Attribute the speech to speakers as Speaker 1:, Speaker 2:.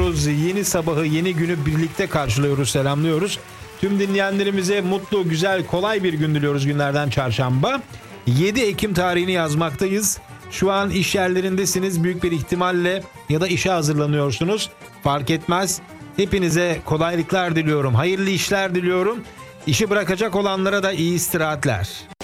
Speaker 1: ediyoruz. Yeni sabahı, yeni günü birlikte karşılıyoruz, selamlıyoruz. Tüm dinleyenlerimize mutlu, güzel, kolay bir gün diliyoruz günlerden çarşamba. 7 Ekim tarihini yazmaktayız. Şu an iş yerlerindesiniz büyük bir ihtimalle ya da işe hazırlanıyorsunuz. Fark etmez. Hepinize kolaylıklar diliyorum. Hayırlı işler diliyorum. İşi bırakacak olanlara da iyi istirahatler.